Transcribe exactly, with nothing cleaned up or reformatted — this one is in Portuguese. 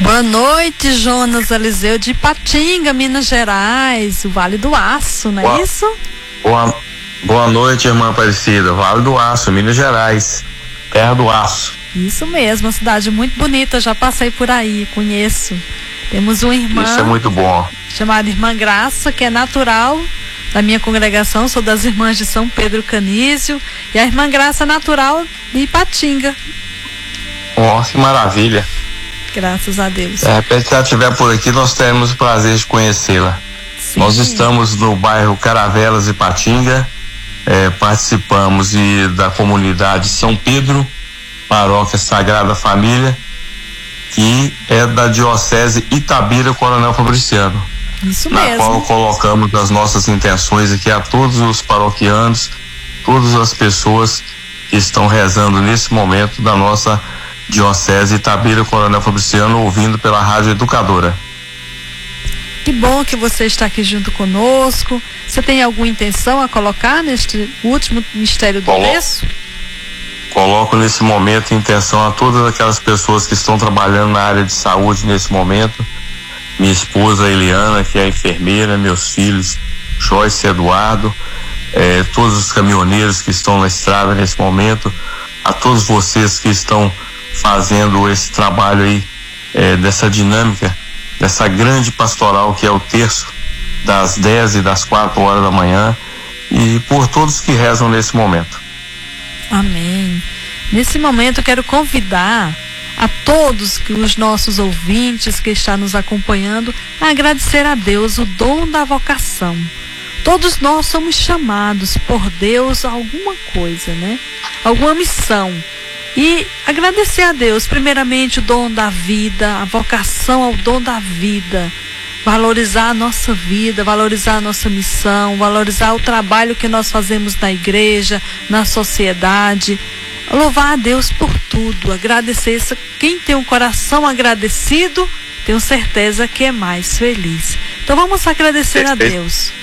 Boa noite, Jonas Eliseu de Ipatinga, Minas Gerais, o Vale do Aço, não é boa, isso? Boa, boa noite, irmã Aparecida, Vale do Aço, Minas Gerais, terra do aço. Isso mesmo, uma cidade muito bonita, já passei por aí, conheço. Temos uma irmã. Isso é muito bom. Chamada Irmã Graça, que é natural da minha congregação, sou das irmãs de São Pedro Canísio, e a Irmã Graça natural de Ipatinga. Nossa, que maravilha. Graças a Deus. De repente, se ela estiver por aqui, nós teremos o prazer de conhecê-la. Nós estamos no bairro Caravelas, Ipatinga, é, participamos e, da comunidade São Pedro, Paróquia Sagrada Família, que é da Diocese Itabira Coronel Fabriciano. Isso na mesmo. qual colocamos as nossas intenções aqui a todos os paroquianos, todas as pessoas que estão rezando nesse momento da nossa Diocese Itabira Coronel Fabriciano, ouvindo pela Rádio Educadora. Que bom que você está aqui junto conosco. Você tem alguma intenção a colocar neste último mistério do Colo texto? Coloco nesse momento intenção a todas aquelas pessoas que estão trabalhando na área de saúde nesse momento. Minha esposa Eliana, que é enfermeira, meus filhos Joyce e Eduardo, eh, todos os caminhoneiros que estão na estrada nesse momento, a todos vocês que estão fazendo esse trabalho aí, eh, dessa dinâmica, dessa grande pastoral que é o terço das dez e das quatro horas da manhã, e por todos que rezam nesse momento. Amém. Nesse momento eu quero convidar a todos que, os nossos ouvintes que estão nos acompanhando, a agradecer a Deus o dom da vocação. Todos nós somos chamados por Deus a alguma coisa, né? Alguma missão. E agradecer a Deus, primeiramente, o dom da vida, a vocação ao dom da vida. Valorizar a nossa vida, valorizar a nossa missão, valorizar o trabalho que nós fazemos na igreja, na sociedade. Louvar a Deus por tudo, agradecer. Quem tem um coração agradecido, tenho certeza que é mais feliz. Então vamos agradecer a Deus.